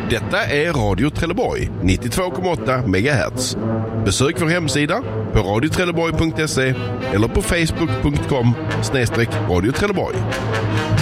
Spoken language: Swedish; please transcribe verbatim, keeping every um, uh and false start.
Detta är Radio Trelleborg, nittiotvå komma åtta megahertz. Besök vår hemsida på radio trelleborg punkt se eller på facebook punkt com snedstreck radio Trelleborg.